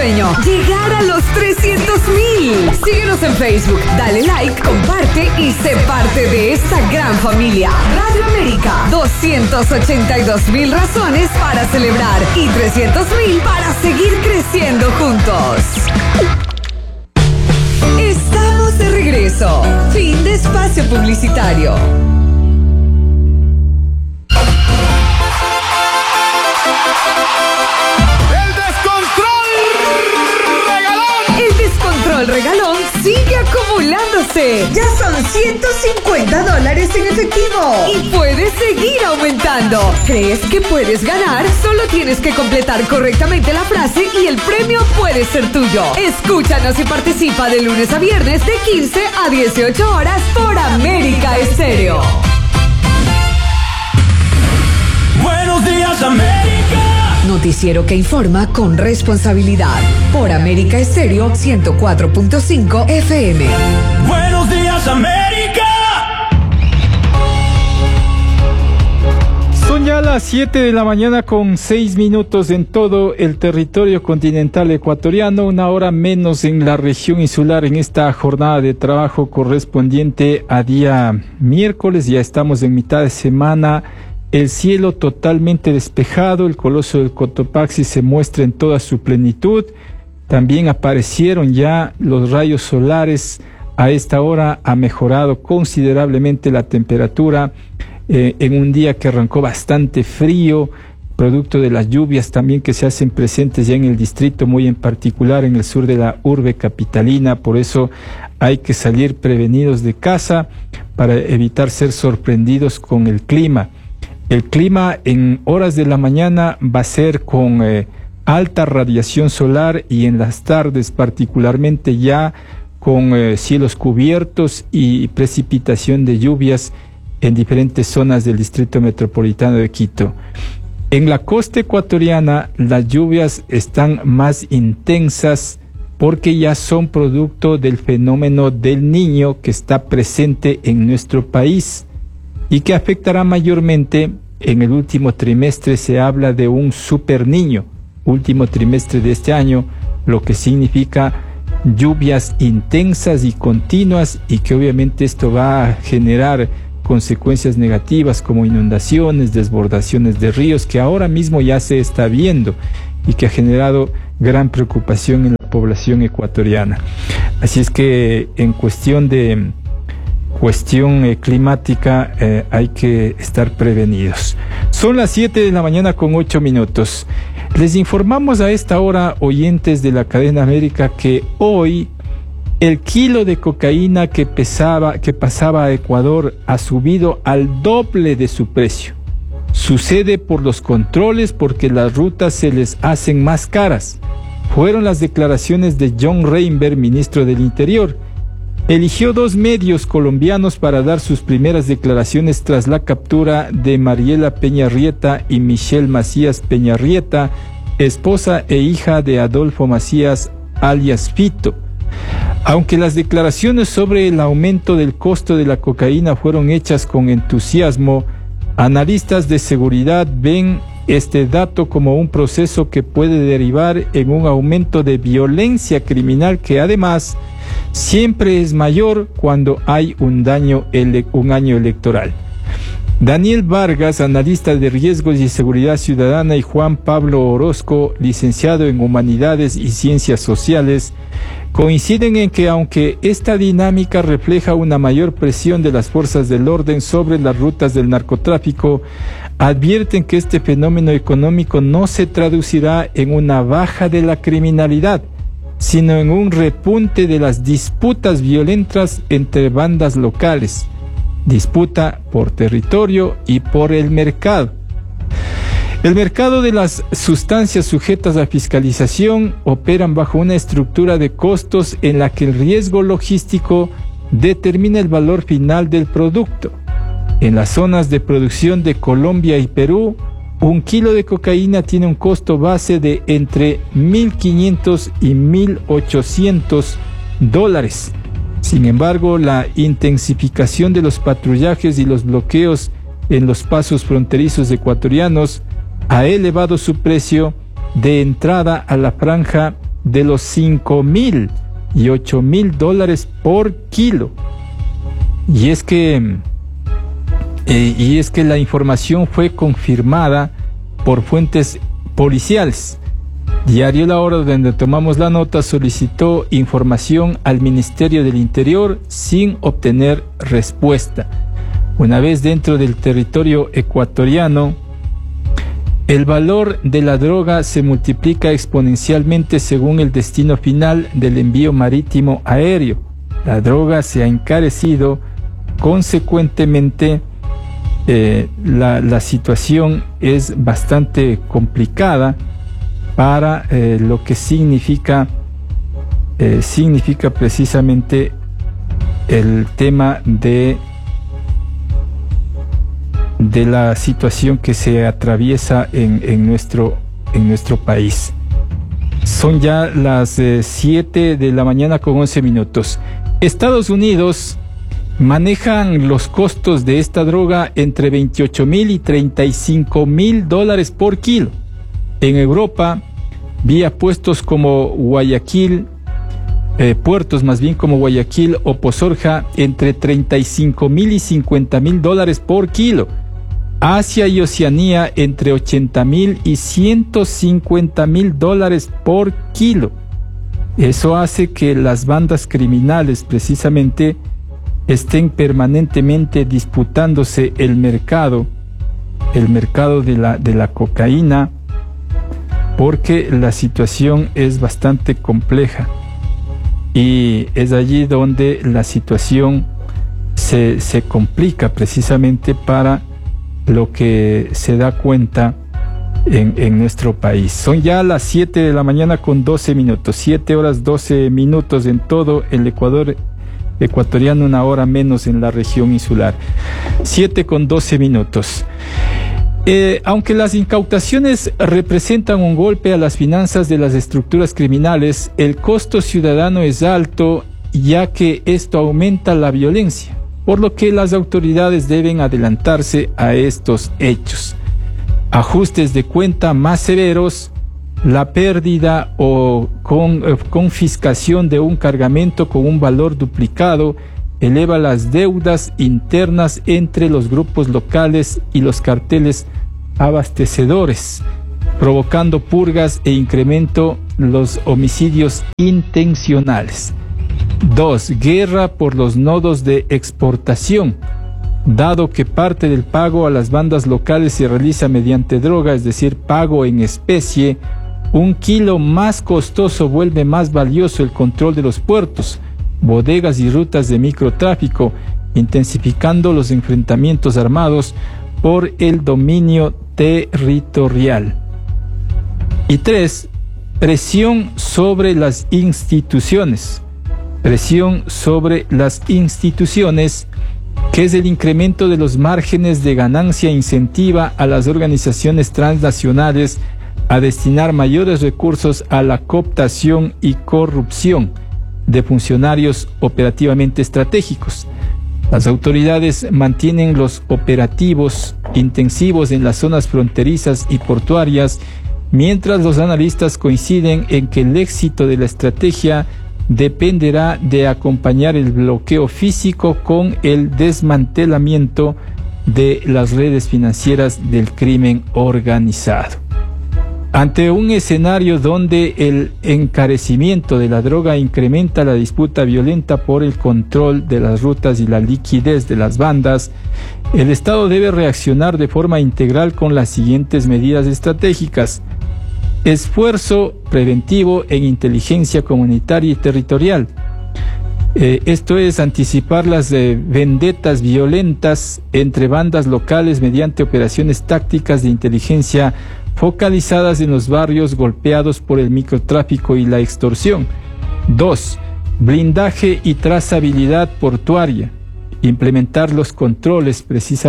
sueño, llegar a los 300,000. Síguenos en Facebook, dale like, comparte y sé parte de esta gran familia. Radio América, 282,000 razones para celebrar y 300,000 para seguir creciendo juntos. Estamos de regreso. Fin de espacio publicitario. El regalón sigue acumulándose. Ya son $150 en efectivo. Y puedes seguir aumentando. ¿Crees que puedes ganar? Solo tienes que completar correctamente la frase y el premio puede ser tuyo. Escúchanos y participa de lunes a viernes de 15 a 18 horas por América Estéreo. Buenos días, América. Noticiero que informa con responsabilidad. Por América Estéreo 104.5 FM. Buenos días, América. Son ya las 7 de la mañana con 6 minutos en todo el territorio continental ecuatoriano, una hora menos en la región insular en esta jornada de trabajo correspondiente a día miércoles. Ya estamos en mitad de semana. El cielo totalmente despejado, el coloso del Cotopaxi se muestra en toda su plenitud. También aparecieron ya los rayos solares. A esta hora ha mejorado considerablemente la temperatura en un día que arrancó bastante frío, producto de las lluvias también que se hacen presentes ya en el distrito, muy en particular en el sur de la urbe capitalina. Por eso hay que salir prevenidos de casa para evitar ser sorprendidos con el clima. El clima en horas de la mañana va a ser con alta radiación solar y en las tardes particularmente ya con cielos cubiertos y precipitación de lluvias en diferentes zonas del distrito metropolitano de Quito. En la costa ecuatoriana las lluvias están más intensas porque ya son producto del fenómeno del Niño que está presente en nuestro país y que afectará mayormente en el último trimestre. Se habla de un super niño, último trimestre de este año, lo que significa lluvias intensas y continuas y que obviamente esto va a generar consecuencias negativas como inundaciones, desbordaciones de ríos, que ahora mismo ya se está viendo y que ha generado gran preocupación en la población ecuatoriana. Así es que en cuestión climática hay que estar prevenidos. Son las 7 de la mañana con 8 minutos. Les informamos a esta hora, oyentes de la cadena América, que hoy el kilo de cocaína que pasaba a Ecuador ha subido al doble de su precio. Sucede por los controles, porque las rutas se les hacen más caras. Fueron las declaraciones de John Reinberg, ministro del Interior. Eligió 2 medios colombianos para dar sus primeras declaraciones tras la captura de Mariela Peñarrieta y Michelle Macías Peñarrieta, esposa e hija de Adolfo Macías, alias Fito. Aunque las declaraciones sobre el aumento del costo de la cocaína fueron hechas con entusiasmo, analistas de seguridad ven este dato como un proceso que puede derivar en un aumento de violencia criminal que además siempre es mayor cuando hay un año electoral. Daniel Vargas, analista de riesgos y seguridad ciudadana, y Juan Pablo Orozco, licenciado en Humanidades y Ciencias Sociales, coinciden en que aunque esta dinámica refleja una mayor presión de las fuerzas del orden sobre las rutas del narcotráfico, advierten que este fenómeno económico no se traducirá en una baja de la criminalidad, sino en un repunte de las disputas violentas entre bandas locales, disputa por territorio y por el mercado. El mercado de las sustancias sujetas a fiscalización operan bajo una estructura de costos en la que el riesgo logístico determina el valor final del producto. En las zonas de producción de Colombia y Perú, un kilo de cocaína tiene un costo base de entre $1,500 y $1,800. Sin embargo, la intensificación de los patrullajes y los bloqueos en los pasos fronterizos ecuatorianos ha elevado su precio de entrada a la franja de los 5.000 y 8.000 dólares por kilo. Y es que la información fue confirmada por fuentes policiales. Diario La Hora, donde tomamos la nota, solicitó información al Ministerio del Interior sin obtener respuesta. Una vez dentro del territorio ecuatoriano, el valor de la droga se multiplica exponencialmente según el destino final del envío marítimo aéreo. La droga se ha encarecido, consecuentemente la situación es bastante complicada para lo que significa precisamente el tema de la situación que se atraviesa en nuestro país. Son ya las 7 de la mañana con 11 minutos. Estados Unidos manejan los costos de esta droga entre 28.000 y 35.000 dólares por kilo. En Europa, vía puertos como Guayaquil o Pozorja, entre 35.000 y 50.000 dólares por kilo. Asia y Oceanía, entre 80.000 y 150.000 dólares por kilo. Eso hace que las bandas criminales precisamente estén permanentemente disputándose el mercado de la cocaína, porque la situación es bastante compleja y es allí donde la situación se complica precisamente para lo que se da cuenta en nuestro país. Son ya las 7 de la mañana con 12 minutos, 7 horas 12 minutos en todo el Ecuador ecuatoriano, una hora menos en la región insular. 7 con 12 minutos. Aunque las incautaciones representan un golpe a las finanzas de las estructuras criminales, el costo ciudadano es alto, ya que esto aumenta la violencia, por lo que las autoridades deben adelantarse a estos hechos. Ajustes de cuenta más severos, la pérdida o confiscación de un cargamento con un valor duplicado eleva las deudas internas entre los grupos locales y los carteles abastecedores, provocando purgas e incremento los homicidios intencionales. 2. Guerra por los nodos de exportación. Dado que parte del pago a las bandas locales se realiza mediante droga, es decir, pago en especie, un kilo más costoso vuelve más valioso el control de los puertos, bodegas y rutas de microtráfico, intensificando los enfrentamientos armados por el dominio territorial. Y 3. Presión sobre las instituciones. Presión sobre las instituciones, que es el incremento de los márgenes de ganancia, incentiva a las organizaciones transnacionales a destinar mayores recursos a la cooptación y corrupción de funcionarios operativamente estratégicos. Las autoridades mantienen los operativos intensivos en las zonas fronterizas y portuarias, mientras los analistas coinciden en que el éxito de la estrategia dependerá de acompañar el bloqueo físico con el desmantelamiento de las redes financieras del crimen organizado. Ante un escenario donde el encarecimiento de la droga incrementa la disputa violenta por el control de las rutas y la liquidez de las bandas, el Estado debe reaccionar de forma integral con las siguientes medidas estratégicas: esfuerzo preventivo en inteligencia comunitaria y territorial. Esto es anticipar las vendetas violentas entre bandas locales mediante operaciones tácticas de inteligencia focalizadas en los barrios golpeados por el microtráfico y la extorsión. 2. Blindaje y trazabilidad portuaria. Implementar los controles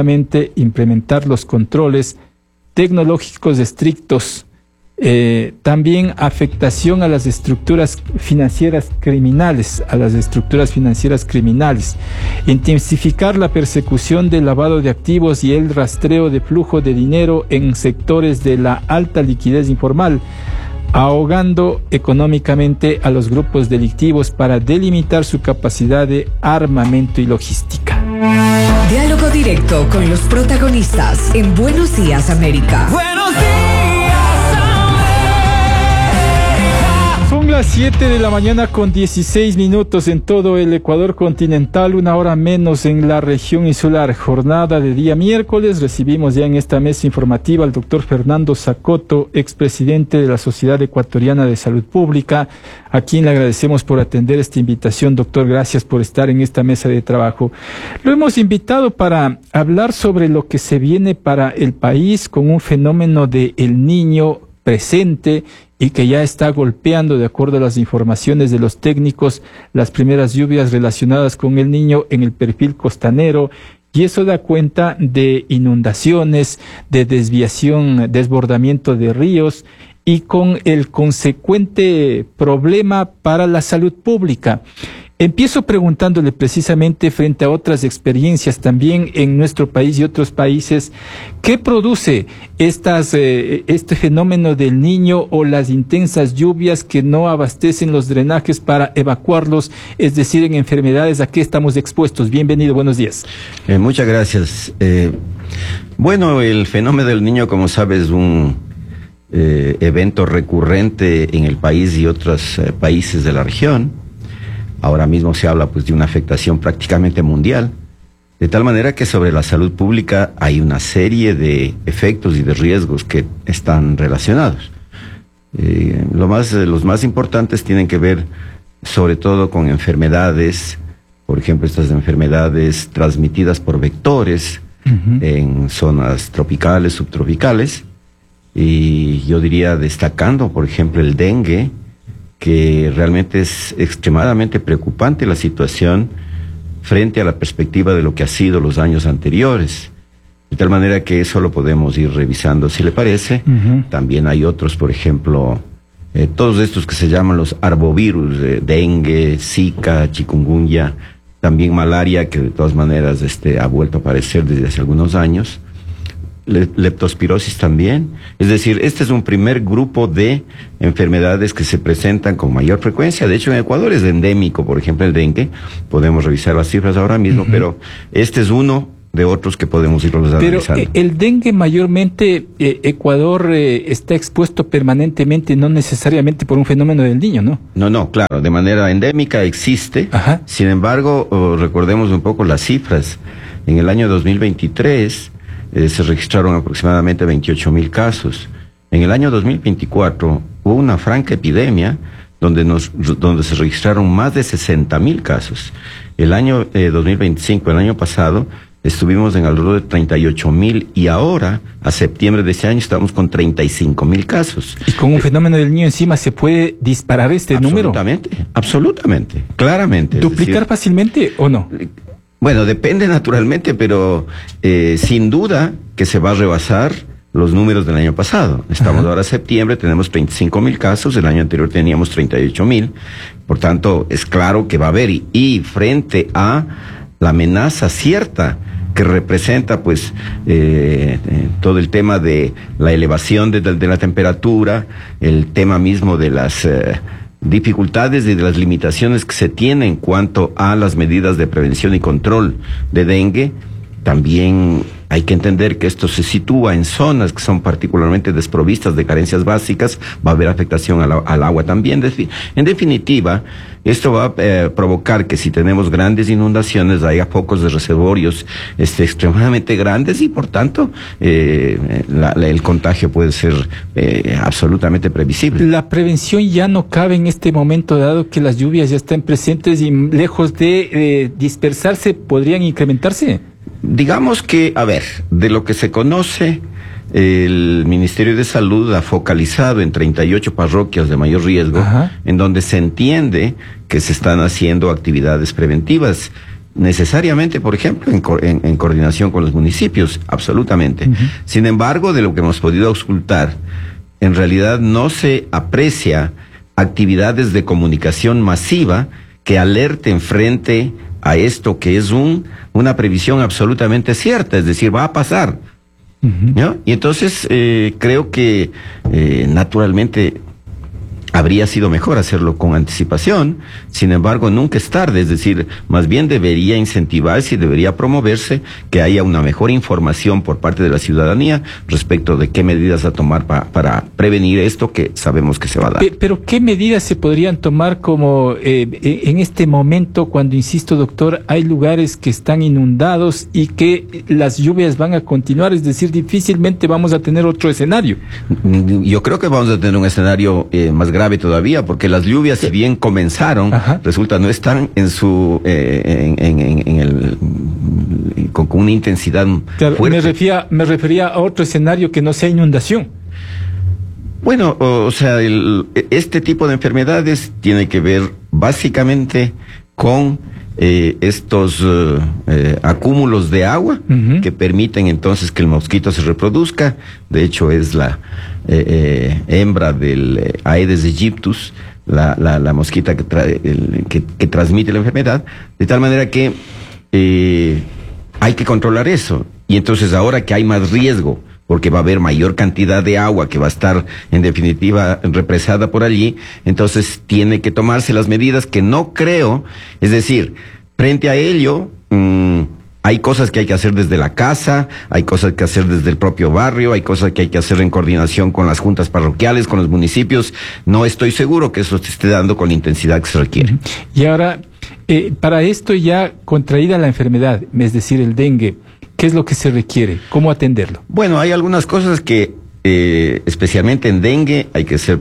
tecnológicos estrictos. También afectación a las estructuras financieras criminales, intensificar la persecución del lavado de activos y el rastreo de flujo de dinero en sectores de la alta liquidez informal, ahogando económicamente a los grupos delictivos para delimitar su capacidad de armamento y logística. Diálogo directo con los protagonistas en Buenos Días, América. Buenos días, América. Son las 7 de la mañana con 16 minutos en todo el Ecuador continental, 1 hora menos en la región insular. Jornada de día miércoles. Recibimos ya en esta mesa informativa al doctor Fernando Zacoto, expresidente de la Sociedad Ecuatoriana de Salud Pública, a quien le agradecemos por atender esta invitación. Doctor, gracias por estar en esta mesa de trabajo. Lo hemos invitado para hablar sobre lo que se viene para el país con un fenómeno de El Niño presente y que ya está golpeando, de acuerdo a las informaciones de los técnicos, las primeras lluvias relacionadas con El Niño en el perfil costanero, y eso da cuenta de inundaciones, de desviación, desbordamiento de ríos y con el consecuente problema para la salud pública. Empiezo preguntándole precisamente, frente a otras experiencias también en nuestro país y otros países, ¿qué produce este fenómeno del Niño o las intensas lluvias que no abastecen los drenajes para evacuarlos? Es decir, en enfermedades, ¿a qué estamos expuestos? Bienvenido, buenos días. Muchas gracias. Bueno, el fenómeno del Niño, como sabes, es un evento recurrente en el país y otros países de la región. Ahora mismo se habla pues de una afectación prácticamente mundial, de tal manera que sobre la salud pública hay una serie de efectos y de riesgos que están relacionados. Los más importantes tienen que ver sobre todo con enfermedades, por ejemplo, estas enfermedades transmitidas por vectores en zonas tropicales, subtropicales, y yo diría destacando, por ejemplo, el dengue, que realmente es extremadamente preocupante la situación frente a la perspectiva de lo que ha sido los años anteriores. De tal manera que eso lo podemos ir revisando, si le parece. También hay otros, por ejemplo, todos estos que se llaman los arbovirus, dengue, zika, chikungunya, también malaria, que de todas maneras ha vuelto a aparecer desde hace algunos años. Leptospirosis también. Es decir, este es un primer grupo de enfermedades que se presentan con mayor frecuencia. De hecho, en Ecuador es endémico, por ejemplo, el dengue. Podemos revisar las cifras ahora mismo, pero este es uno de otros que podemos irlos analizando. Pero el dengue mayormente, Ecuador está expuesto permanentemente, no necesariamente por un fenómeno del Niño, ¿no? No, claro, de manera endémica existe. Ajá. Sin embargo, recordemos un poco las cifras. En el año 2023... se registraron aproximadamente 28,000 casos. En el año 2024 hubo una franca epidemia donde se registraron más de 60,000 casos. El año 2025, el año pasado, estuvimos en alrededor de 38,000 y ahora, a septiembre de este año, estamos con 35,000 casos. ¿Y con un fenómeno del Niño encima se puede disparar este número? Absolutamente, claramente. ¿Duplicar fácilmente o no? Bueno, depende naturalmente, pero sin duda que se va a rebasar los números del año pasado. Estamos ahora en septiembre, tenemos 35,000 casos, el año anterior teníamos 38,000, por tanto es claro que va a haber, y frente a la amenaza cierta que representa pues todo el tema de la elevación de la temperatura, el tema mismo de las dificultades y de las limitaciones que se tienen en cuanto a las medidas de prevención y control de dengue. También hay que entender que esto se sitúa en zonas que son particularmente desprovistas de carencias básicas, va a haber afectación al agua también. En definitiva, esto va a provocar que si tenemos grandes inundaciones haya focos de reservorios extremadamente grandes y por tanto el contagio puede ser absolutamente previsible. La prevención ya no cabe en este momento, dado que las lluvias ya están presentes y lejos de dispersarse podrían incrementarse. Digamos que, de lo que se conoce, el Ministerio de Salud ha focalizado en 38 parroquias de mayor riesgo, en donde se entiende que se están haciendo actividades preventivas, necesariamente, por ejemplo, en coordinación con los municipios, absolutamente. Sin embargo, de lo que hemos podido auscultar, en realidad no se aprecia actividades de comunicación masiva que alerten frente a esto que es una previsión absolutamente cierta, es decir, va a pasar. ¿No? Y entonces creo que naturalmente habría sido mejor hacerlo con anticipación. Sin embargo, nunca es tarde, es decir, más bien debería incentivarse y debería promoverse que haya una mejor información por parte de la ciudadanía respecto de qué medidas a tomar para prevenir esto que sabemos que se va a dar. Pero ¿qué medidas se podrían tomar como en este momento cuando, insisto, doctor, hay lugares que están inundados y que las lluvias van a continuar? Es decir, difícilmente vamos a tener otro escenario. Yo creo que vamos a tener un escenario más grave todavía, porque las lluvias, si bien comenzaron, resulta no están en su con una intensidad fuerte. Me refería a otro escenario que no sea inundación. Bueno, o sea, este tipo de enfermedades tiene que ver básicamente con estos acúmulos de agua que permiten entonces que el mosquito se reproduzca. De hecho, es la hembra del Aedes aegyptus, la mosquita que transmite la enfermedad, de tal manera que hay que controlar eso. Y entonces, ahora que hay más riesgo, porque va a haber mayor cantidad de agua que va a estar en definitiva represada por allí, entonces tiene que tomarse las medidas que no creo, es decir, frente a ello, hay cosas que hay que hacer desde la casa, hay cosas que hacer desde el propio barrio, hay cosas que hay que hacer en coordinación con las juntas parroquiales, con los municipios. No estoy seguro que eso se esté dando con la intensidad que se requiere. Y ahora, para esto ya contraída la enfermedad, es decir, el dengue, ¿qué es lo que se requiere? ¿Cómo atenderlo? Bueno, hay algunas cosas que, especialmente en dengue, hay que ser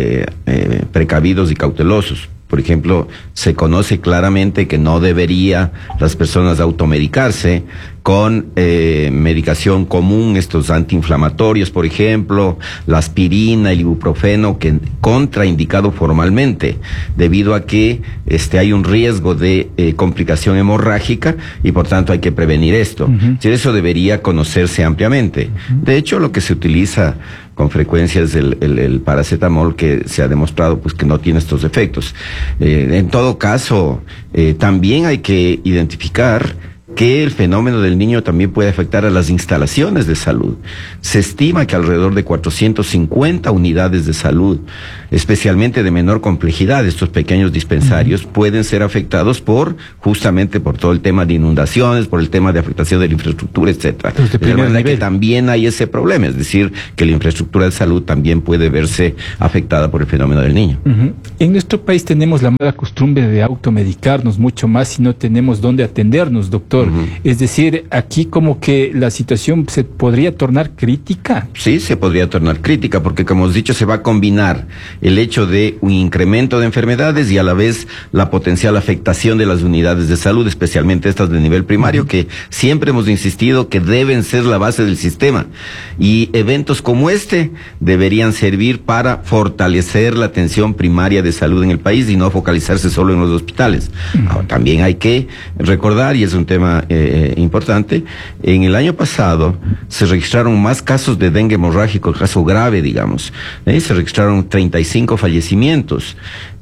precavidos y cautelosos. Por ejemplo, se conoce claramente que no debería las personas automedicarse con medicación común, estos antiinflamatorios, por ejemplo, la aspirina, el ibuprofeno, que contraindicado formalmente, debido a que hay un riesgo de complicación hemorrágica y por tanto hay que prevenir esto. Eso debería conocerse ampliamente. De hecho, lo que se utiliza con frecuencia es el paracetamol, que se ha demostrado pues que no tiene estos efectos. En todo caso, también hay que identificar que el fenómeno del niño también puede afectar a las instalaciones de salud. Se estima que alrededor de 450 unidades de salud, especialmente de menor complejidad, estos pequeños dispensarios, pueden ser afectados justamente por todo el tema de inundaciones, por el tema de afectación de la infraestructura, etcétera. De manera que también hay ese problema, es decir, que la infraestructura de salud también puede verse afectada por el fenómeno del niño. En nuestro país tenemos la mala costumbre de automedicarnos mucho más si no tenemos dónde atendernos, doctor. Es decir, aquí como que la situación se podría tornar crítica. Sí, se podría tornar crítica, porque como hemos dicho, se va a combinar el hecho de un incremento de enfermedades y a la vez la potencial afectación de las unidades de salud, especialmente estas de nivel primario, que siempre hemos insistido que deben ser la base del sistema. Y eventos como este deberían servir para fortalecer la atención primaria de salud en el país y no focalizarse solo en los hospitales. Ahora, también hay que recordar, y es un tema importante, en el año pasado se registraron más casos de dengue hemorrágico, el caso grave, digamos. Se registraron 35 fallecimientos,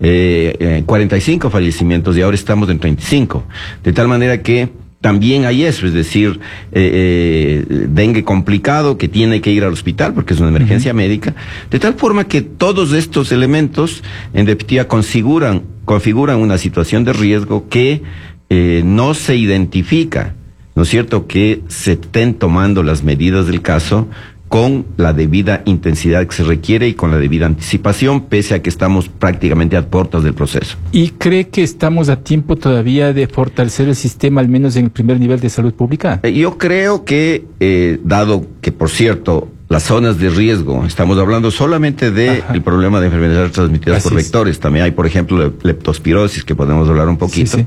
45 fallecimientos, y ahora estamos en 35. De tal manera que también hay eso, es decir, dengue complicado que tiene que ir al hospital porque es una emergencia médica, de tal forma que todos estos elementos en definitiva configuran una situación de riesgo que no se identifica, ¿no es cierto?, que se estén tomando las medidas del caso con la debida intensidad que se requiere y con la debida anticipación, pese a que estamos prácticamente a puertas del proceso. ¿Y cree que estamos a tiempo todavía de fortalecer el sistema, al menos en el primer nivel de salud pública? Yo creo que, dado que, por cierto, las zonas de riesgo, estamos hablando solamente de el problema de enfermedades transmitidas por vectores. También hay, por ejemplo, leptospirosis, que podemos hablar un poquito.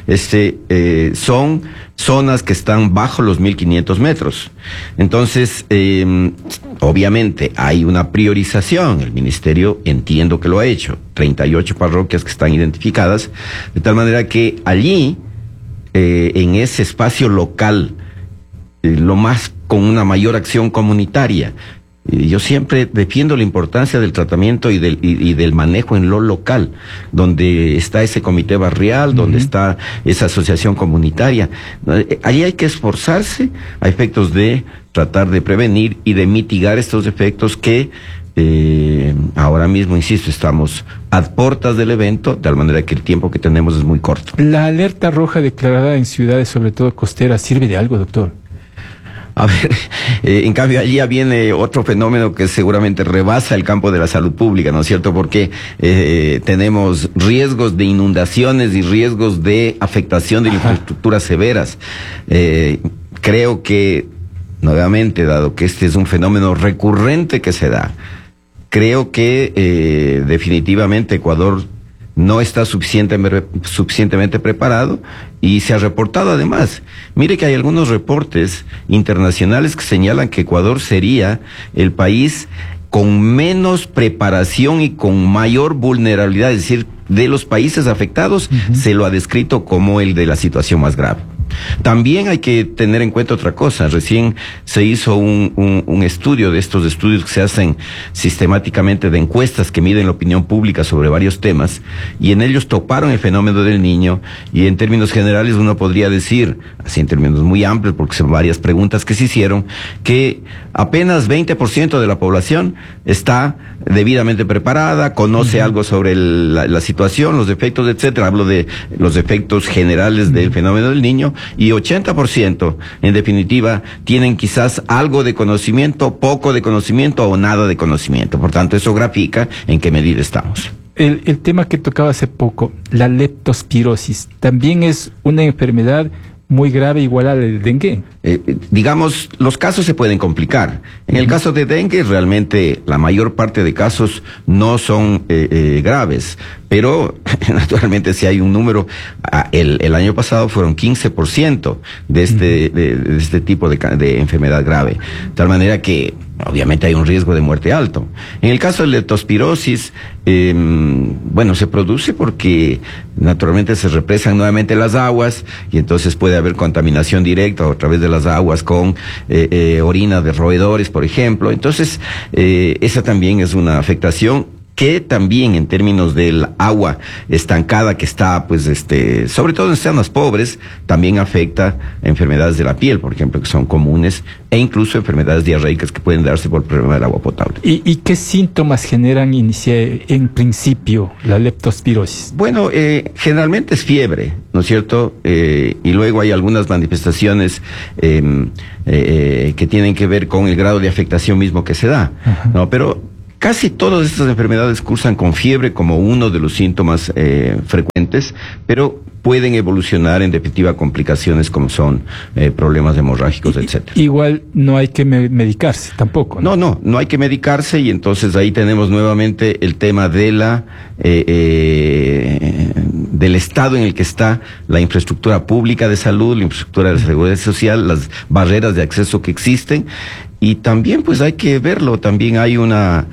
Son zonas que están bajo los 1.500 metros. Entonces, obviamente, hay una priorización. El ministerio entiendo que lo ha hecho. 38 parroquias que están identificadas, de tal manera que allí, en ese espacio local, con una mayor acción comunitaria. Yo siempre defiendo la importancia del tratamiento y del manejo en lo local, donde está ese comité barrial, donde está esa asociación comunitaria. Ahí hay que esforzarse a efectos de tratar de prevenir y de mitigar estos efectos que ahora mismo, insisto, estamos a puertas del evento, de tal manera que el tiempo que tenemos es muy corto. ¿La alerta roja declarada en ciudades, sobre todo costeras, sirve de algo, doctor? A ver, en cambio allí ya viene otro fenómeno que seguramente rebasa el campo de la salud pública, ¿no es cierto? Porque tenemos riesgos de inundaciones y riesgos de afectación de la infraestructura severas. Creo que, nuevamente, dado que este es un fenómeno recurrente que se da, creo que definitivamente Ecuador no está suficientemente preparado, y se ha reportado además. Mire que hay algunos reportes internacionales que señalan que Ecuador sería el país con menos preparación y con mayor vulnerabilidad, es decir, de los países afectados, se lo ha descrito como el de la situación más grave. También hay que tener en cuenta otra cosa. Recién se hizo un estudio de estos estudios que se hacen sistemáticamente, de encuestas que miden la opinión pública sobre varios temas, y en ellos toparon el fenómeno del Niño, y en términos generales uno podría decir, así en términos muy amplios, porque son varias preguntas que se hicieron, que apenas 20% de la población está debidamente preparada, conoce algo sobre la situación, los efectos, etcétera. Hablo de los efectos generales del fenómeno del Niño, y 80%, en definitiva, tienen quizás algo de conocimiento, poco de conocimiento o nada de conocimiento. Por tanto, eso grafica en qué medida estamos. El tema que tocaba hace poco, la leptospirosis, también es una enfermedad muy grave, igual al del dengue. Digamos, los casos se pueden complicar. En el caso de dengue, realmente la mayor parte de casos no son graves, pero naturalmente si hay un número, el año pasado fueron 15% de este tipo de enfermedad grave, de tal manera que obviamente hay un riesgo de muerte alto. En el caso de la leptospirosis, bueno, se produce porque naturalmente se represan nuevamente las aguas, y entonces puede haber contaminación directa a través de las aguas con orina de roedores, por ejemplo. Entonces, esa también es una afectación que también, en términos del agua estancada que está, pues, sobre todo en zonas pobres, también afecta a enfermedades de la piel, por ejemplo, que son comunes, e incluso enfermedades diarreicas que pueden darse por el problema del agua potable. ¿Y qué síntomas generan en principio la leptospirosis? Bueno, generalmente es fiebre, ¿no es cierto? Y luego hay algunas manifestaciones que tienen que ver con el grado de afectación mismo que se da, ¿no? Pero casi todas estas enfermedades cursan con fiebre como uno de los síntomas frecuentes, pero pueden evolucionar en definitiva complicaciones como son problemas hemorrágicos, etcétera. Igual no hay que medicarse tampoco, ¿no? No hay que medicarse, y entonces ahí tenemos nuevamente el tema de del estado en el que está la infraestructura pública de salud, la infraestructura de seguridad social, las barreras de acceso que existen. Y también, pues, hay que verlo, también hay una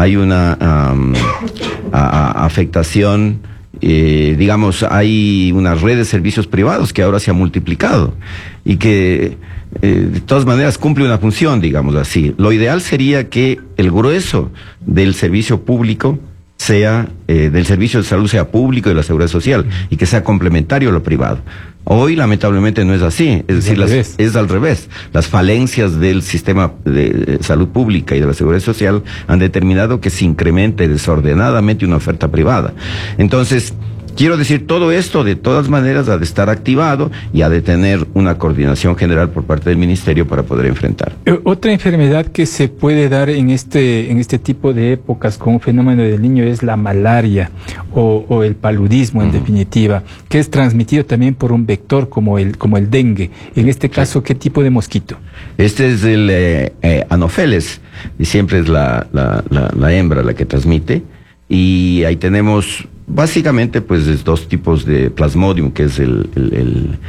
afectación, digamos, hay una red de servicios privados que ahora se ha multiplicado y que de todas maneras cumple una función, digamos así. Lo ideal sería que el grueso del servicio público sea, del servicio de salud sea público, y de la seguridad social, y que sea complementario a lo privado. Hoy, lamentablemente, no es así. Es decir, es al revés. Las falencias del sistema de salud pública y de la seguridad social han determinado que se incremente desordenadamente una oferta privada. Entonces, quiero decir, todo esto de todas maneras ha de estar activado y ha de tener una coordinación general por parte del Ministerio para poder enfrentar. Otra enfermedad que se puede dar en este tipo de épocas con un fenómeno del Niño es la malaria o el paludismo, en definitiva, que es transmitido también por un vector como el dengue. En este caso, ¿qué tipo de mosquito? Este es el Anopheles, y siempre es la hembra la que transmite, y ahí tenemos básicamente, pues, dos tipos de Plasmodium, que es el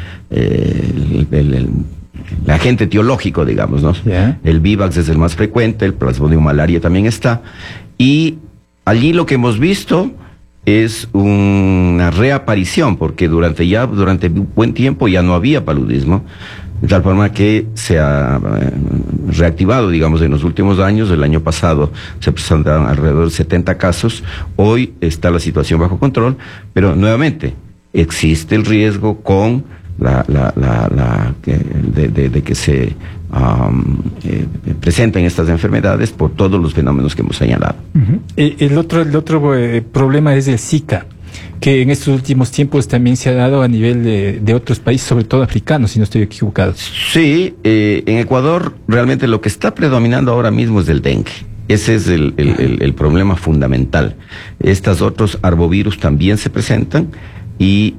agente etiológico, digamos, ¿no? Yeah. El Vivax es el más frecuente, el Plasmodium malaria también está, y allí lo que hemos visto es una reaparición, porque durante un buen tiempo ya no había paludismo, de tal forma que se ha reactivado, digamos, en los últimos años. El año pasado se presentaron alrededor de 70 casos, hoy está la situación bajo control, pero nuevamente existe el riesgo con de que se presenten estas enfermedades por todos los fenómenos que hemos señalado. El otro problema es el Zika, que en estos últimos tiempos también se ha dado a nivel de otros países, sobre todo africanos, si no estoy equivocado. Sí, en Ecuador realmente lo que está predominando ahora mismo es el dengue. Ese es el problema fundamental. Estos otros arbovirus también se presentan y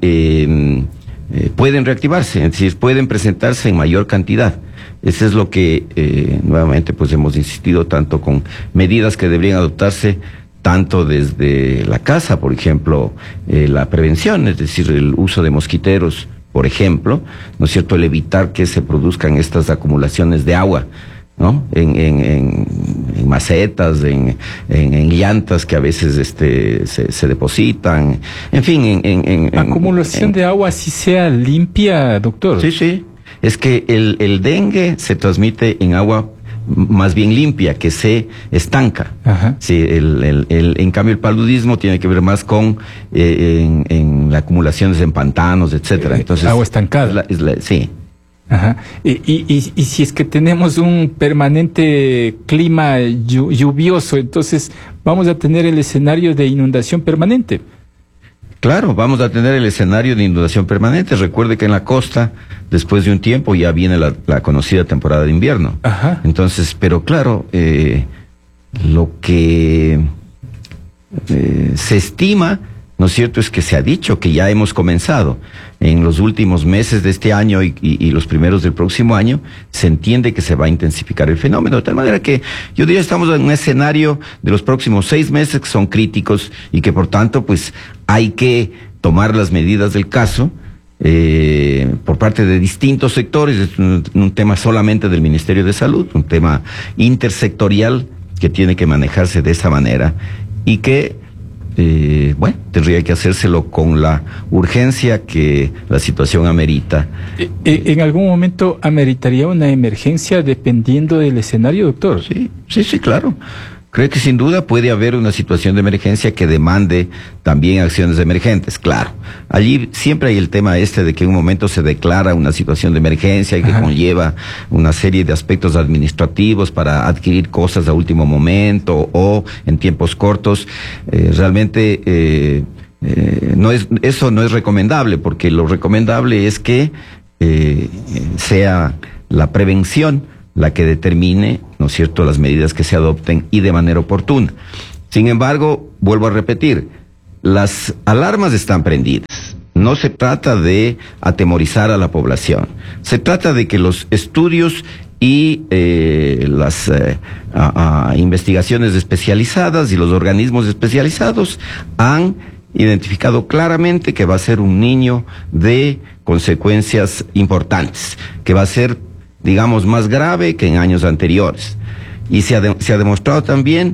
pueden reactivarse, es decir, pueden presentarse en mayor cantidad. Eso es lo que nuevamente pues hemos insistido tanto con medidas que deberían adoptarse tanto desde la casa, por ejemplo, la prevención, es decir, el uso de mosquiteros, por ejemplo, ¿no es cierto?, el evitar que se produzcan estas acumulaciones de agua, ¿no?, en macetas, en llantas que a veces se depositan, en fin, acumulación de agua así sea limpia, doctor. Sí, sí, es que el dengue se transmite en agua más bien limpia, que se estanca. Ajá. Sí, en cambio el paludismo tiene que ver más con en acumulaciones en pantanos, etcétera. Entonces, agua estancada. Sí. Ajá. Y si es que tenemos un permanente clima lluvioso, entonces vamos a tener el escenario de inundación permanente. Claro, vamos a tener el escenario de inundación permanente. Recuerde que en la costa, después de un tiempo, ya viene la conocida temporada de invierno. Ajá. Entonces, pero claro, lo que se estima, ¿no es cierto?, es que se ha dicho que ya hemos comenzado. En los últimos meses de este año y los primeros del próximo año, se entiende que se va a intensificar el fenómeno, de tal manera que yo diría estamos en un escenario de los próximos 6 meses que son críticos y que por tanto pues hay que tomar las medidas del caso por parte de distintos sectores. Es un tema solamente del Ministerio de Salud, un tema intersectorial que tiene que manejarse de esa manera y que bueno, tendría que hacérselo con la urgencia que la situación amerita. ¿En algún momento ameritaría una emergencia dependiendo del escenario, doctor? Sí, claro. Creo que sin duda puede haber una situación de emergencia que demande también acciones emergentes, claro. Allí siempre hay el tema de que en un momento se declara una situación de emergencia y que conlleva una serie de aspectos administrativos para adquirir cosas a último momento o en tiempos cortos. Realmente eso no es recomendable, porque lo recomendable es que sea la prevención la que determine, ¿no es cierto?, las medidas que se adopten y de manera oportuna. Sin embargo, vuelvo a repetir, las alarmas están prendidas. No se trata de atemorizar a la población. Se trata de que los estudios y las investigaciones especializadas y los organismos especializados han identificado claramente que va a ser un niño de consecuencias importantes, que va a ser, digamos, más grave que en años anteriores. Y se ha demostrado también,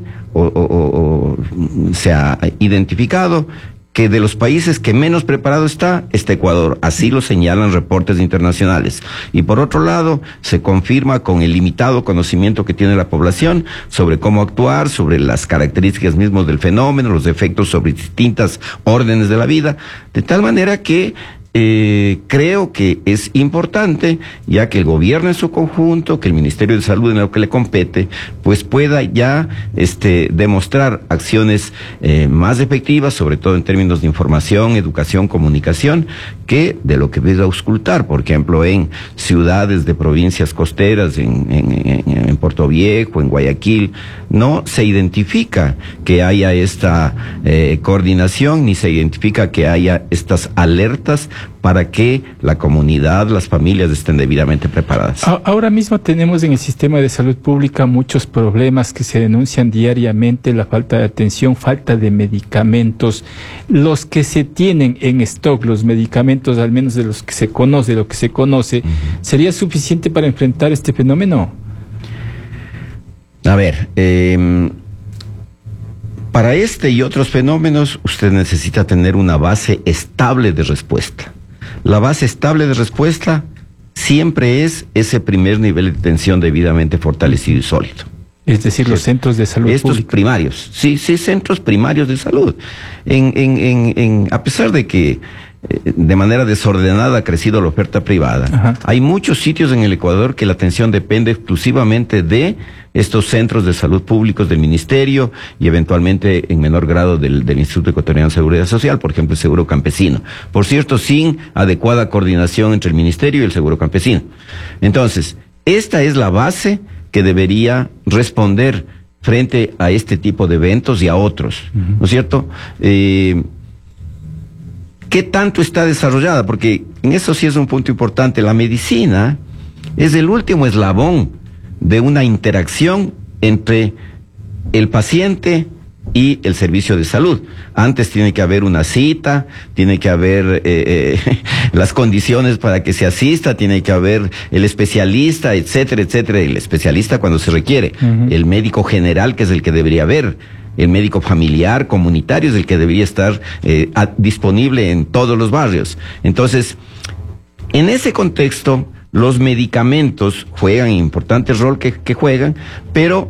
se ha identificado que de los países que menos preparado está Ecuador. Así lo señalan reportes internacionales. Y por otro lado, se confirma con el limitado conocimiento que tiene la población sobre cómo actuar, sobre las características mismas del fenómeno, los efectos sobre distintas órdenes de la vida, de tal manera que creo que es importante, ya que el gobierno en su conjunto, que el Ministerio de Salud en lo que le compete, pues pueda ya demostrar acciones más efectivas, sobre todo en términos de información, educación, comunicación, que de lo que ves a auscultar, por ejemplo, en ciudades de provincias costeras, en Puerto Viejo, en Guayaquil, no se identifica que haya esta coordinación, ni se identifica que haya estas alertas para que la comunidad, las familias estén debidamente preparadas. Ahora mismo tenemos en el sistema de salud pública muchos problemas que se denuncian diariamente: la falta de atención, falta de medicamentos, los que se tienen en stock, los medicamentos, al menos de los que se conoce, ¿sería suficiente para enfrentar este fenómeno? A ver, para este y otros fenómenos usted necesita tener una base estable de respuesta. La base estable de respuesta siempre es ese primer nivel de atención debidamente fortalecido y sólido. Es decir, los centros de salud estos pública. Primarios, sí, centros primarios de salud. A pesar de que de manera desordenada ha crecido la oferta privada. Ajá. Hay muchos sitios en el Ecuador que la atención depende exclusivamente de estos centros de salud públicos del Ministerio y eventualmente en menor grado del Instituto Ecuatoriano de Seguridad Social, por ejemplo el Seguro Campesino. Por cierto, sin adecuada coordinación entre el Ministerio y el Seguro Campesino. Entonces, esta es la base que debería responder frente a este tipo de eventos y a otros, ¿no es cierto? ¿Qué tanto está desarrollada? Porque en eso sí es un punto importante. La medicina es el último eslabón de una interacción entre el paciente y el servicio de salud. Antes tiene que haber una cita, tiene que haber las condiciones para que se asista, tiene que haber el especialista, etcétera, etcétera. El especialista cuando se requiere, el médico general, que es el que debería haber, el médico familiar, comunitario, es el que debería estar disponible en todos los barrios. Entonces, en ese contexto, los medicamentos juegan un importante rol que juegan, pero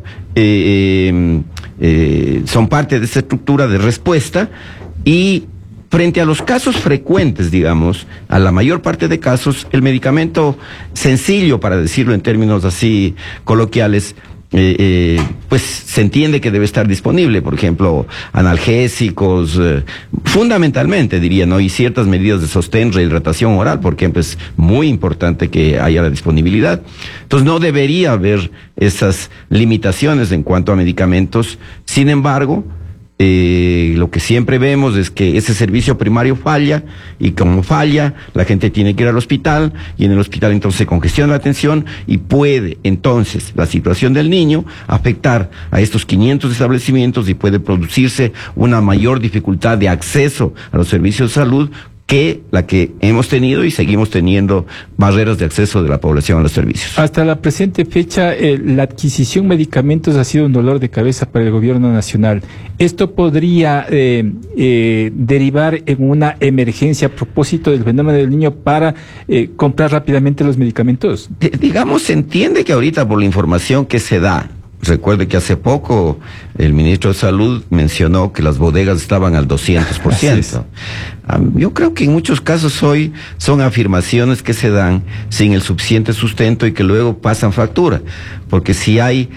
son parte de esa estructura de respuesta, y frente a los casos frecuentes, digamos, a la mayor parte de casos, el medicamento sencillo, para decirlo en términos así coloquiales, pues se entiende que debe estar disponible. Por ejemplo, analgésicos, fundamentalmente diría, ¿no? Y ciertas medidas de sostén, rehidratación oral, por ejemplo, es muy importante que haya la disponibilidad. Entonces no debería haber esas limitaciones en cuanto a medicamentos. Sin embargo, lo que siempre vemos es que ese servicio primario falla, y como falla, la gente tiene que ir al hospital, y en el hospital entonces se congestiona la atención, y puede entonces la situación del niño afectar a estos 500 establecimientos, y puede producirse una mayor dificultad de acceso a los servicios de salud que la que hemos tenido y seguimos teniendo barreras de acceso de la población a los servicios. Hasta la presente fecha, la adquisición de medicamentos ha sido un dolor de cabeza para el gobierno nacional. ¿Esto podría derivar en una emergencia a propósito del fenómeno del niño para comprar rápidamente los medicamentos? Digamos, se entiende que ahorita por la información que se da, recuerde que hace poco el ministro de Salud mencionó que las bodegas estaban al 200%. Yo creo que en muchos casos hoy son afirmaciones que se dan sin el suficiente sustento y que luego pasan factura. Porque si hay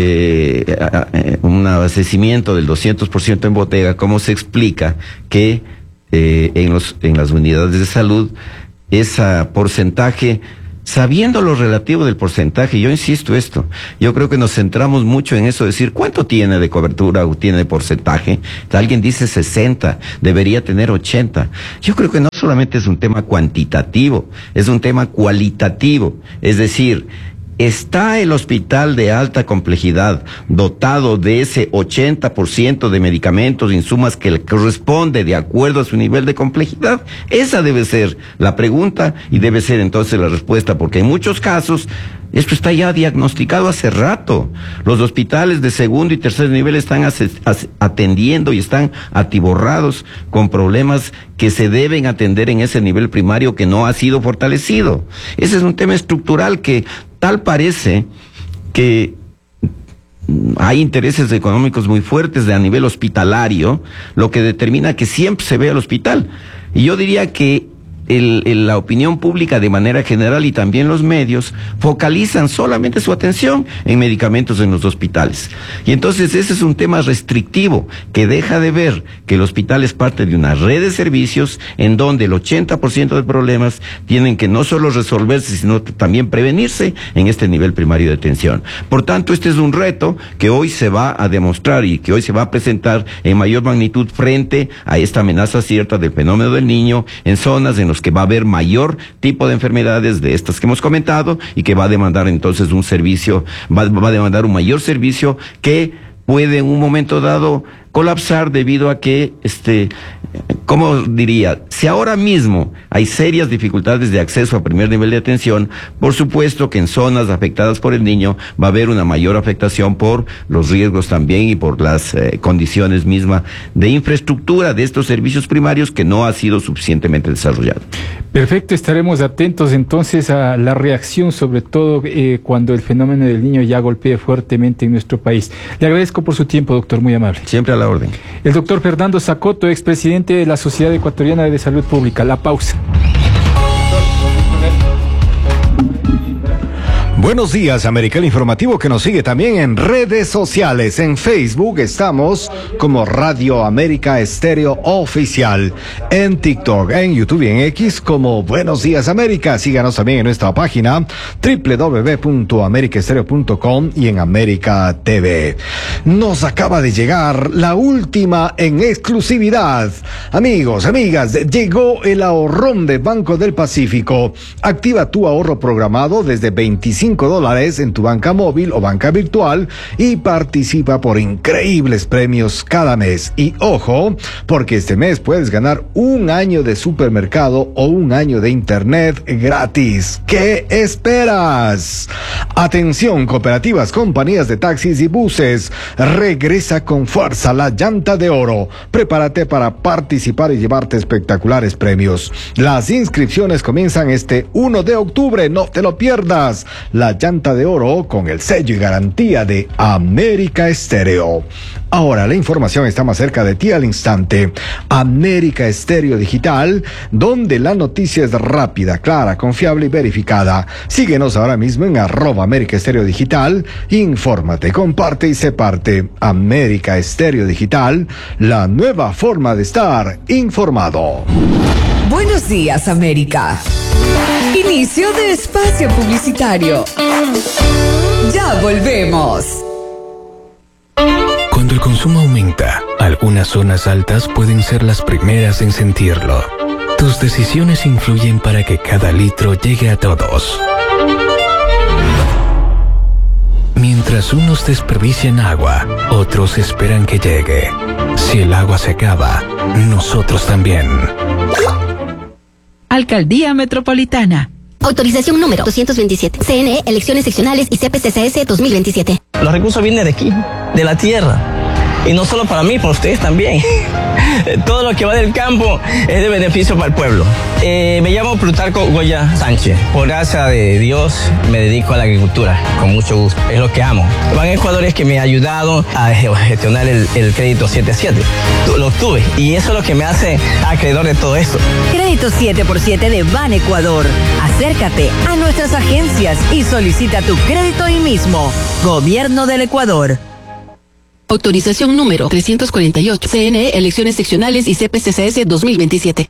un abastecimiento del 200% en bodega, ¿cómo se explica que en las unidades de salud ese porcentaje, sabiendo lo relativo del porcentaje? Yo insisto esto, yo creo que nos centramos mucho en eso, decir cuánto tiene de cobertura o tiene de porcentaje. Alguien dice 60, debería tener 80. Yo creo que no solamente es un tema cuantitativo, es un tema cualitativo. Es decir, ¿está el hospital de alta complejidad dotado de ese 80% de medicamentos, insumos que le corresponde de acuerdo a su nivel de complejidad? Esa debe ser la pregunta y debe ser entonces la respuesta, porque en muchos casos esto está ya diagnosticado hace rato. Los hospitales de segundo y tercer nivel están atendiendo y están atiborrados con problemas que se deben atender en ese nivel primario que no ha sido fortalecido. Ese es un tema estructural que tal parece que hay intereses económicos muy fuertes a nivel hospitalario, lo que determina que siempre se ve al hospital. Y yo diría que la opinión pública de manera general y también los medios focalizan solamente su atención en medicamentos en los hospitales. Y entonces ese es un tema restrictivo que deja de ver que el hospital es parte de una red de servicios en donde el 80% de problemas tienen que no solo resolverse, sino también prevenirse en este nivel primario de atención. Por tanto, este es un reto que hoy se va a demostrar y que hoy se va a presentar en mayor magnitud frente a esta amenaza cierta del fenómeno del niño en zonas en los que va a haber mayor tipo de enfermedades de estas que hemos comentado y que va a demandar entonces un servicio, va a demandar un mayor servicio que puede en un momento dado colapsar debido a que, ¿cómo diría? Si ahora mismo hay serias dificultades de acceso a primer nivel de atención, por supuesto que en zonas afectadas por el niño va a haber una mayor afectación por los riesgos también y por las condiciones mismas de infraestructura de estos servicios primarios que no ha sido suficientemente desarrollado. Perfecto, estaremos atentos entonces a la reacción, sobre todo cuando el fenómeno del niño ya golpee fuertemente en nuestro país. Le agradezco por su tiempo, doctor, muy amable. Siempre a la orden. El doctor Fernando Zacoto, expresidente de la Sociedad Ecuatoriana de Salud Pública. La pausa. Buenos días, América, el informativo que nos sigue también en redes sociales. En Facebook estamos como Radio América Estéreo Oficial. En TikTok, en YouTube y en X como Buenos Días América. Síganos también en nuestra página www.americaestereo.com y en América TV. Nos acaba de llegar la última en exclusividad. Amigos, amigas, llegó el ahorrón de Banco del Pacífico. Activa tu ahorro programado desde $25 en tu banca móvil o banca virtual y participa por increíbles premios cada mes. Y ojo, porque este mes puedes ganar un año de supermercado o un año de internet gratis. ¿Qué esperas? Atención, cooperativas, compañías de taxis y buses. Regresa con fuerza la llanta de oro. Prepárate para participar y llevarte espectaculares premios. Las inscripciones comienzan este 1 de octubre. No te lo pierdas. La llanta de oro con el sello y garantía de América Estéreo. Ahora la información está más cerca de ti al instante. América Estéreo Digital, donde la noticia es rápida, clara, confiable y verificada. Síguenos ahora mismo en @América Estéreo Digital. Infórmate, comparte y sé parte. América Estéreo Digital, la nueva forma de estar informado. Buenos días, América. Inicio de espacio publicitario. Ya volvemos. Cuando el consumo aumenta, algunas zonas altas pueden ser las primeras en sentirlo. Tus decisiones influyen para que cada litro llegue a todos. Mientras unos desperdician agua, otros esperan que llegue. Si el agua se acaba, nosotros también. Alcaldía Metropolitana. Autorización número 227. CNE, elecciones seccionales y CPCCS 2027. Los recursos vienen de aquí, de la tierra. Y no solo para mí, para ustedes también. Todo lo que va del campo es de beneficio para el pueblo. Me llamo Plutarco Goya Sánchez. Por gracia de Dios me dedico a la agricultura, con mucho gusto. Es lo que amo. Van Ecuador que me ha ayudado a gestionar el crédito 7-7. Lo obtuve y eso es lo que me hace acreedor de todo esto. Crédito 7x7 de Ban Ecuador. Acércate a nuestras agencias y solicita tu crédito hoy mismo. Gobierno del Ecuador. Autorización número 348. CNE, elecciones seccionales y CPCCS 2027.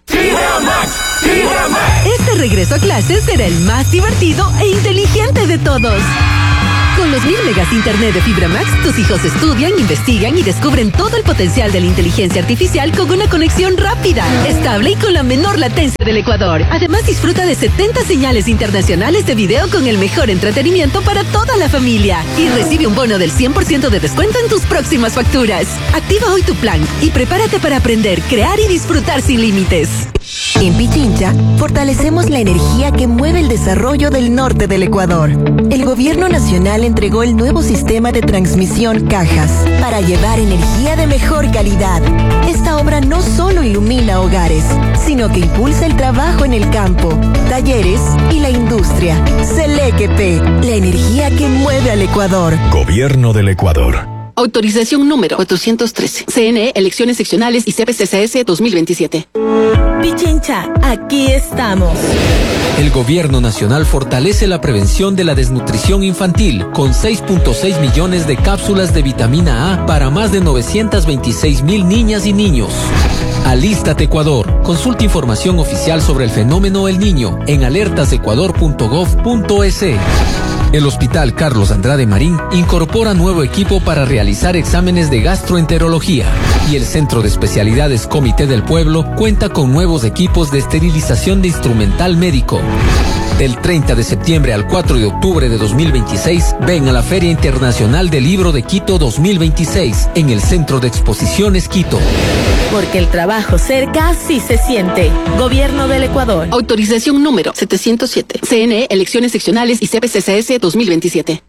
Este regreso a clases será el más divertido e inteligente de todos. Con los 1000 megas internet de Fibra Max, tus hijos estudian, investigan y descubren todo el potencial de la inteligencia artificial con una conexión rápida, estable y con la menor latencia del Ecuador. Además, disfruta de 70 señales internacionales de video con el mejor entretenimiento para toda la familia. Y recibe un bono del 100% de descuento en tus próximas facturas. Activa hoy tu plan y prepárate para aprender, crear y disfrutar sin límites. En Pichincha, fortalecemos la energía que mueve el desarrollo del norte del Ecuador. El Gobierno Nacional entregó el nuevo sistema de transmisión Cajas para llevar energía de mejor calidad. Esta obra no solo ilumina hogares, sino que impulsa el trabajo en el campo, talleres y la industria. Selequepe, la energía que mueve al Ecuador. Gobierno del Ecuador. Autorización número 413. CNE, elecciones seccionales y CPCCS 2027. Pichincha, aquí estamos. El Gobierno Nacional fortalece la prevención de la desnutrición infantil con 6.6 millones de cápsulas de vitamina A para más de 926,000 niñas y niños. Alístate Ecuador. Consulta información oficial sobre el fenómeno El Niño en alertasecuador.gov.es. El Hospital Carlos Andrade Marín incorpora nuevo equipo para realizar exámenes de gastroenterología y el Centro de Especialidades Comité del Pueblo cuenta con nuevos equipos de esterilización de instrumental médico. Del 30 de septiembre al 4 de octubre de 2026, ven a la Feria Internacional del Libro de Quito 2026 en el Centro de Exposiciones Quito. Porque el trabajo cerca sí se siente. Gobierno del Ecuador. Autorización número 707. CNE, elecciones seccionales y CPCCS 2027.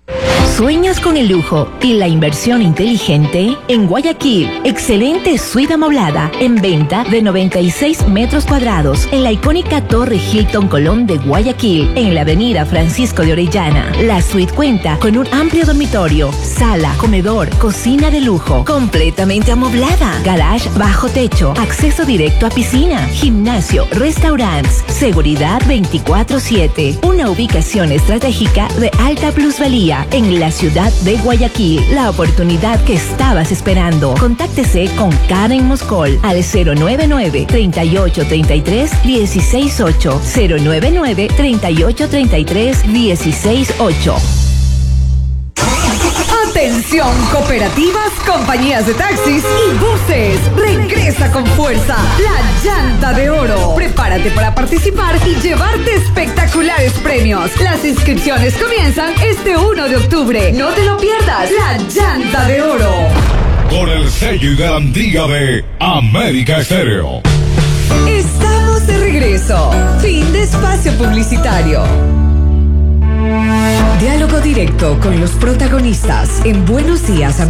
¿Sueñas con el lujo y la inversión inteligente? En Guayaquil, excelente suite amoblada en venta de 96 metros cuadrados en la icónica Torre Hilton Colón de Guayaquil, en la avenida Francisco de Orellana. La suite cuenta con un amplio dormitorio, sala, comedor, cocina de lujo, completamente amoblada, garage bajo techo, acceso directo a piscina, gimnasio, restaurantes, seguridad 24/7. Una ubicación estratégica de alta plusvalía en la ciudad de Guayaquil. La oportunidad que estabas esperando. Contáctese con Karen Moscol al 099-3833-168. 099-3833-168. Atención, cooperativas, compañías de taxis y buses. Regresa con fuerza la Llanta de Oro. Prepárate para participar y llevarte espectaculares premios. Las inscripciones comienzan este 1 de octubre. No te lo pierdas. La Llanta de Oro. Con el sello y garantía de América Estéreo. Estamos de regreso. Fin de espacio publicitario. Diálogo directo con los protagonistas en Buenos Días América.